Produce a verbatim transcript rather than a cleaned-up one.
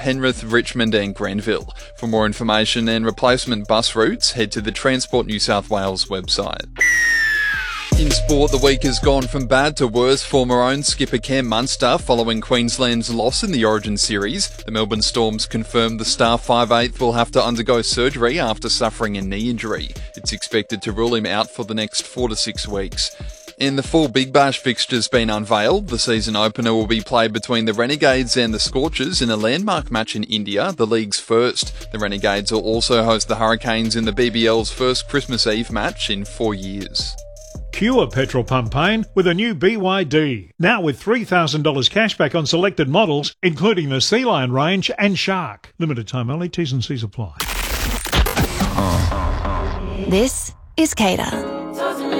Penrith, Richmond and Grenville. For more information and replacement bus routes, head to the Transport New South Wales website. In sport, the week has gone from bad to worse for Maroons skipper Cam Munster following Queensland's loss in the Origin Series. The Melbourne Storms confirmed the star five eighth will have to undergo surgery after suffering a knee injury. It's expected to rule him out for the next four to six weeks. And the full Big Bash fixture's been unveiled. The season opener will be played between the Renegades and the Scorchers in a landmark match in India, the league's first. The Renegades will also host the Hurricanes in the B B L's first Christmas Eve match in four years. Cue a petrol pump pain with a new B Y D. Now with three thousand dollars cashback on selected models, including the Sea Lion range and Shark. Limited time only, T's and C's apply. This is Cater.